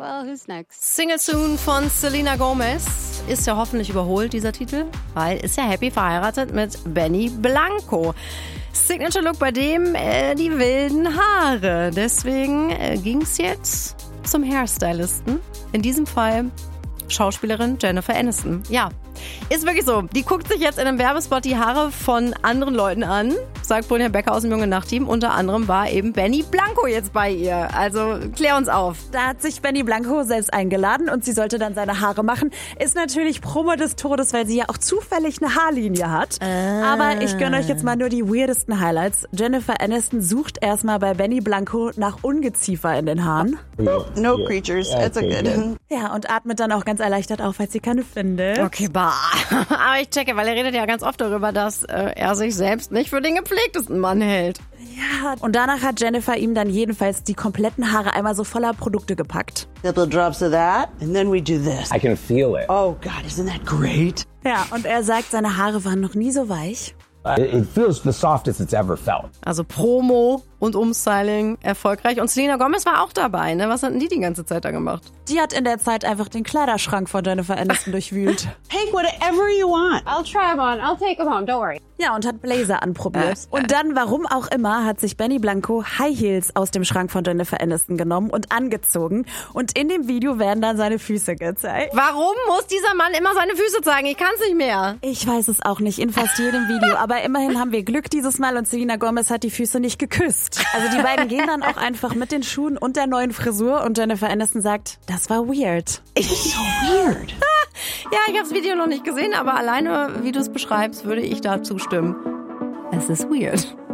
well, who's next? Single Soon von Selena Gomez. Ist ja hoffentlich überholt, dieser Titel, weil ist ja happy verheiratet mit Benny Blanco. Signature Look bei dem die wilden Haare. Deswegen ging's jetzt zum Hairstylisten. In diesem Fall Schauspielerin Jennifer Aniston. Ja, ist wirklich so. Die guckt sich jetzt in einem Werbespot die Haare von anderen Leuten an, sagt Brynja Becker aus dem Junge Nacht-Team. Unter anderem war eben Benny Blanco jetzt bei ihr. Also klär uns auf. Da hat sich Benny Blanco selbst eingeladen und sie sollte dann seine Haare machen. Ist natürlich Promo des Todes, weil sie ja auch zufällig eine Haarlinie hat. Aber ich gönne euch jetzt mal nur die weirdesten Highlights. Jennifer Aniston sucht erstmal bei Benny Blanco nach Ungeziefer in den Haaren. No creatures. It's a good. Ja, und atmet dann auch ganz erleichtert auf, als sie keine findet. Okay, aber ich checke, weil er redet ja ganz oft darüber, dass er sich selbst nicht für den gepflegtesten Mann hält. Ja, und danach hat Jennifer ihm dann jedenfalls die kompletten Haare einmal so voller Produkte gepackt. Couple drops of that, and then we do this. I can feel it. Oh God, isn't that great? Ja, und er sagt, seine Haare waren noch nie so weich. It feels the softest it's ever felt. Also Promo und Umstyling erfolgreich. Und Selena Gomez war auch dabei, ne? Was hatten die ganze Zeit da gemacht? Die hat in der Zeit einfach den Kleiderschrank von Jennifer Aniston durchwühlt. Take whatever you want. I'll try them on. I'll take them home. Don't worry. Ja, und hat Blazer anprobiert. Und dann, warum auch immer, hat sich Benny Blanco High Heels aus dem Schrank von Jennifer Aniston genommen und angezogen. Und in dem Video werden dann seine Füße gezeigt. Warum muss dieser Mann immer seine Füße zeigen? Ich kann's nicht mehr. Ich weiß es auch nicht, in fast jedem Video. Aber immerhin haben wir Glück dieses Mal und Selena Gomez hat die Füße nicht geküsst. Also die beiden gehen dann auch einfach mit den Schuhen und der neuen Frisur und Jennifer Aniston sagt, das war weird. It's so weird. Ja, ich habe das Video noch nicht gesehen, aber alleine, wie du es beschreibst, würde ich da zustimmen. Es ist weird.